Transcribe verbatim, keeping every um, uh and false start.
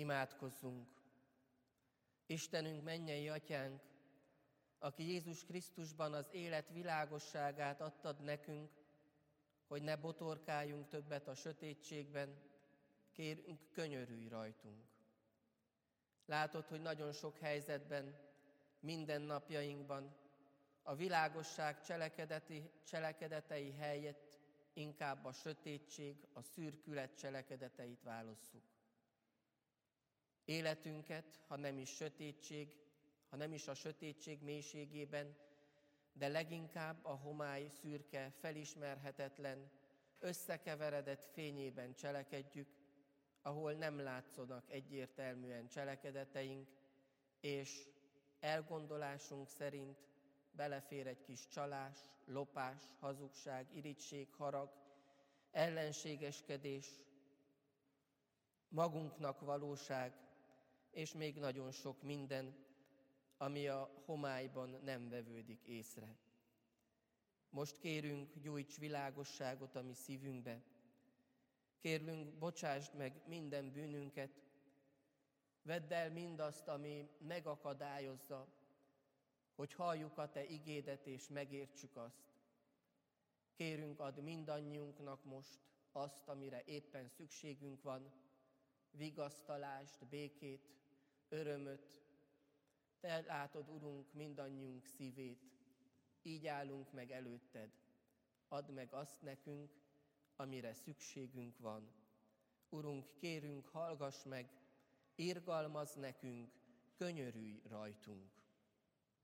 Imádkozzunk! Istenünk, mennyei Atyánk, aki Jézus Krisztusban az élet világosságát adtad nekünk, hogy ne botorkáljunk többet a sötétségben, kérünk, könyörülj rajtunk. Látod, hogy nagyon sok helyzetben, mindennapjainkban a világosság cselekedeti, cselekedetei helyett inkább a sötétség, a szürkület cselekedeteit válasszuk. Életünket, ha nem is sötétség, ha nem is a sötétség mélységében, de leginkább a homály szürke, felismerhetetlen, összekeveredett fényében cselekedjük, ahol nem látszanak egyértelműen cselekedeteink, és elgondolásunk szerint belefér egy kis csalás, lopás, hazugság, irigység, harag, ellenségeskedés, magunknak valóság, és még nagyon sok minden, ami a homályban nem vevődik észre. Most kérünk, gyújts világosságot a mi szívünkbe. Kérlünk, bocsásd meg minden bűnünket, vedd el mindazt, ami megakadályozza, hogy halljuk a Te igédet és megértsük azt. Kérünk, add mindannyiunknak most azt, amire éppen szükségünk van, vigasztalást, békét, örömöt. Te látod, Urunk, mindannyiunk szívét, így állunk meg előtted. Add meg azt nekünk, amire szükségünk van. Urunk, kérünk, hallgass meg, irgalmazz nekünk, könyörülj rajtunk.